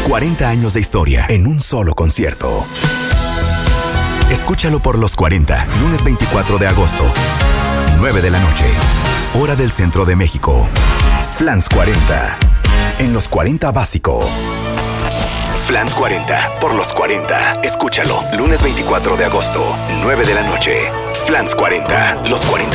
40 años de historia en un solo concierto. Escúchalo por Los 40, lunes 24 de agosto, 9 de la noche, hora del centro de México. Flans 40, en Los 40 Básico. Flans 40, por Los 40. Escúchalo, lunes 24 de agosto, 9 de la noche. Flans 40, Los 40